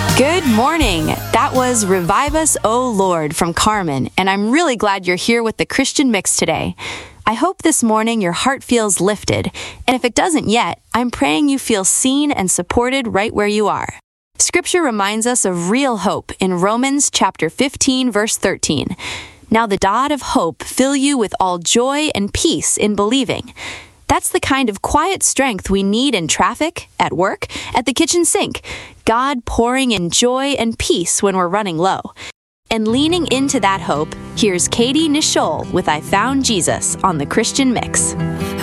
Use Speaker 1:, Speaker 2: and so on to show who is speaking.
Speaker 1: Good morning. That was Revive Us, O Lord from Carmen, and I'm really glad you're here with the Christian Mix today. I hope this morning your heart feels lifted, and if it doesn't yet, I'm praying you feel seen and supported right where you are. Scripture reminds us of real hope in Romans chapter 15, verse 13. Now the God of hope fill you with all joy and peace in believing. That's the kind of quiet strength we need in traffic, at work, at the kitchen sink. God pouring in joy and peace when we're running low. And leaning into that hope, here's Katie Nishol with I Found Jesus on the Christian Mix.